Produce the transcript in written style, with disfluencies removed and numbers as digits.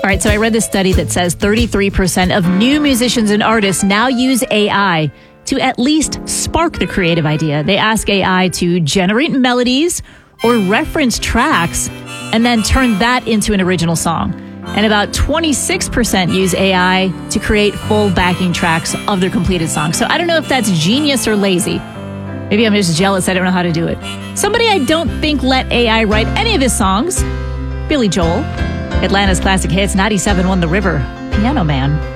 All right, so I read this study that says 33% of new musicians and artists now use AI to at least spark the creative idea. They ask AI to generate melodies or reference tracks and then turn that into an original song. And about 26% use AI to create full backing tracks of their completed song. So I don't know if that's genius or lazy. Maybe I'm just jealous I don't know how to do it. Somebody I don't think let AI write any of his songs, Billy Joel. Atlanta's classic hits, 97 won The River, Piano Man.